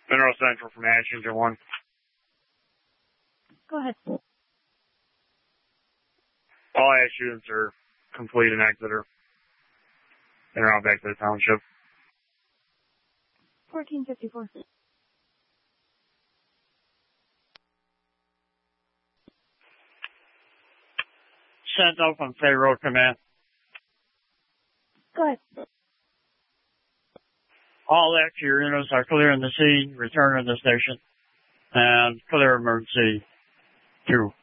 Mineral Central from Ash Engine 1. Go ahead. All Ash units are complete and Exeter. And are out back to the township. 1454. Sentinel from Fay Road Command. Go ahead. All active units are clearing the scene, returning to the station, and clear emergency 2.